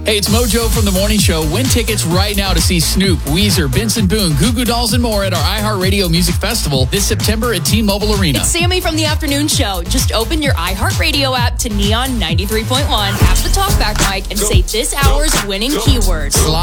Hey, it's Mojo from The Morning Show. Win tickets right now to see Snoop, Weezer, Benson Boone, Goo Goo Dolls, and more at our iHeartRadio Music Festival this September at T-Mobile Arena. It's Sammy from The Afternoon Show. Just open your iHeartRadio app to Neon 93.1, tap the talkback mic, and say this hour's winning keyword. Slide